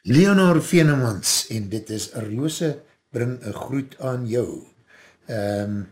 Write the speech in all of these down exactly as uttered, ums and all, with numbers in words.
Leonor Venemans, en dit is Rose bring een groet aan jou. Um,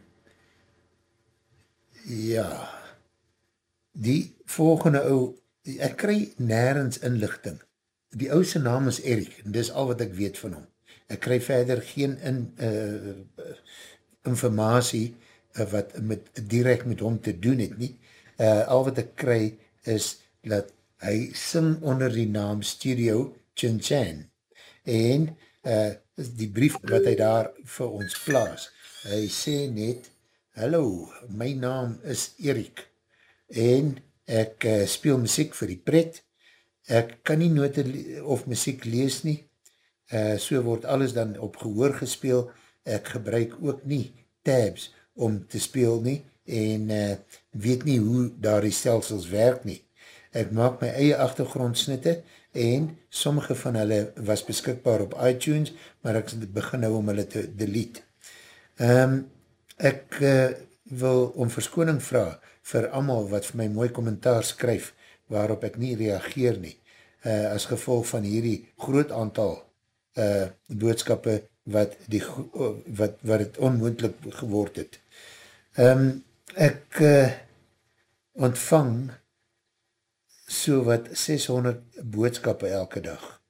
ja, die volgende ou, ek kry nergens inlichting. Die ou se naam is Erik, en dis al wat ek weet van hom. Ek kry verder geen in, uh, informatie uh, wat met, direct met hom te doen het nie. Uh, al wat ek kry is dat hy sing onder die naam Studio Chin Chan. En uh, die brief wat hy daar vir ons plaas, hy sê net, hallo, my naam is Erik en ek uh, speel muziek vir die pret, ek kan nie note of muziek lees nie, uh, so word alles dan op gehoor gespeel, ek gebruik ook nie tabs om te speel nie, en uh, weet nie hoe daar die stelsels werk nie. Ek maak my eie agtergrondsnitte, en sommige van hulle was beskikbaar op iTunes, maar ek begin nou om hulle te delete. Um, ek uh, wil om verskoning vraag vir almal wat vir my mooi kommentaar skryf, waarop ek nie reageer nie, uh, as gevolg van hierdie groot aantal uh, boodskappe wat, die, wat, wat het onmoontlik geword het. Um, ek uh, ontvang so wat seshonderd boodskappe elke dag.